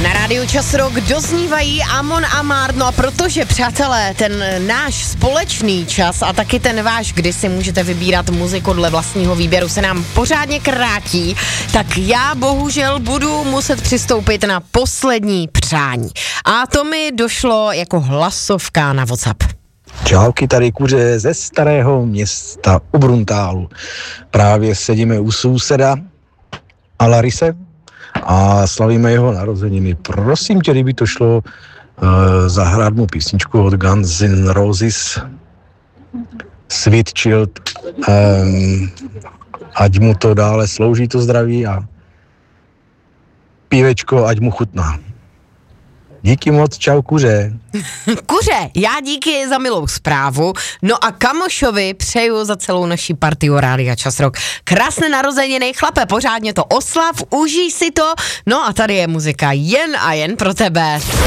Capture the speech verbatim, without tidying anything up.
Na rádiu Čas Rock doznívají Amon Amarth, no a protože, přátelé, ten náš společný čas a taky ten váš, kdy si můžete vybírat muziku dle vlastního výběru, se nám pořádně krátí, tak já bohužel budu muset přistoupit na poslední přání. A to mi došlo jako hlasovka na WhatsApp. Čauky, tady Kuře ze Starého Města u Bruntálu. Právě sedíme u souseda a Larise a slavíme jeho narozeniny. Prosím tě, kdyby to šlo, uh, zahrát mu písničku od Guns N' Roses, Sweet Child, um, ať mu to dále slouží, to zdraví, a pívečko, ať mu chutná. Díky moc, čau Kuře. Kuře, já díky za milou zprávu, no a kamošovi přeju za celou naší partiu Rádia Čas Rock krásné narozeniny, chlape, pořádně to oslav, užij si to, no a tady je muzika jen a jen pro tebe.